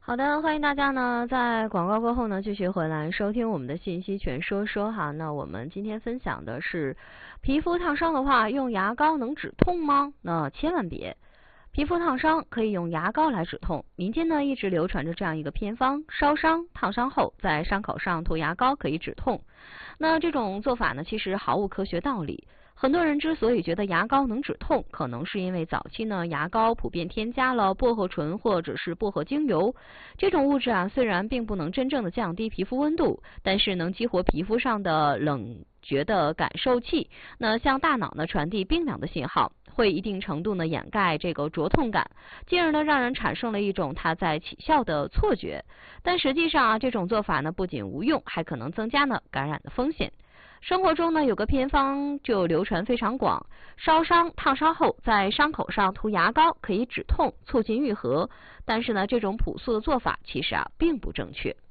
好的，欢迎大家呢在广告过后呢继续回来收听我们的信息全说说哈。那我们今天分享的是，皮肤烫伤的话，用牙膏能止痛吗？那千万别。皮肤烫伤可以用牙膏来止痛，民间呢一直流传着这样一个偏方：烧伤、烫伤后在伤口上涂牙膏可以止痛。那这种做法呢，其实毫无科学道理。很多人之所以觉得牙膏能止痛，可能是因为早期呢牙膏普遍添加了薄荷醇或者是薄荷精油。这种物质啊，虽然并不能真正的降低皮肤温度，但是能激活皮肤上的冷觉的感受器，那向大脑呢传递冰凉的信号，会一定程度呢掩盖这个灼痛感，进而呢让人产生了一种它在起效的错觉。但实际上啊，这种做法呢不仅无用，还可能增加呢感染的风险。生活中呢有个偏方就流传非常广，烧伤、烫伤后在伤口上涂牙膏可以止痛，促进愈合。但是呢，这种朴素的做法其实啊并不正确。